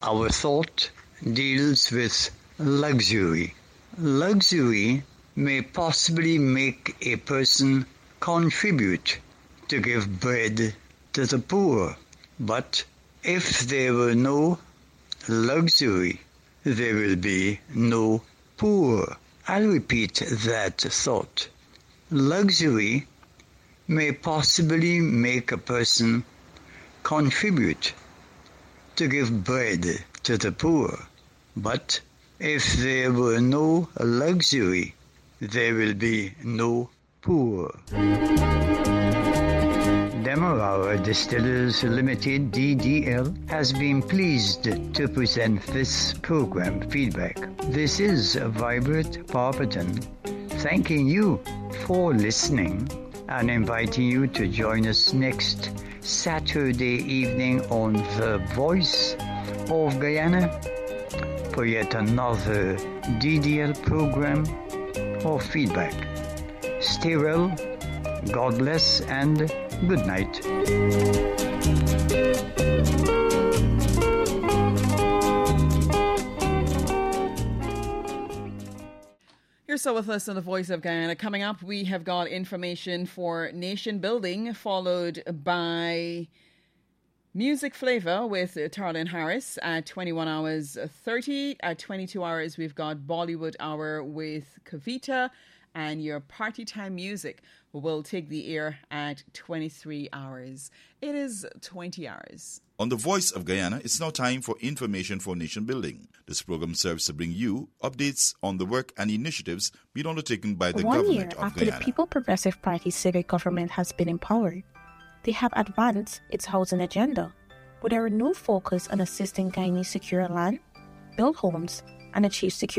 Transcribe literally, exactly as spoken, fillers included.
Our thought deals with luxury. Luxury may possibly make a person contribute to give bread to the poor, but if there were no luxury, there will be no poor. I'll repeat that thought. Luxury may possibly make a person contribute to give bread to the poor, but if there were no luxury, there will be no poor. Demerara Distillers Limited D D L has been pleased to present this program feedback. This is Vibert Barberton thanking you for listening and inviting you to join us next Saturday evening on The Voice of Guyana for yet another D D L program or feedback. Stay well, God bless, and good night. You're still with us on The Voice of Guyana. Coming up, we have got information for nation building, followed by Music Flavor with Tarlin Harris at twenty-one hours thirty. At twenty-two hours, we've got Bollywood Hour with Kavita, and your party time music will take the air at twenty-three hours. It is twenty hours. On The Voice of Guyana, it's now time for information for nation building. This program serves to bring you updates on the work and initiatives being undertaken by the One government year of after Guyana. the People Progressive Party civic government has been empowered, they have advanced its housing agenda with a renewed focus on assisting Guyanese secure land, build homes, and achieve security.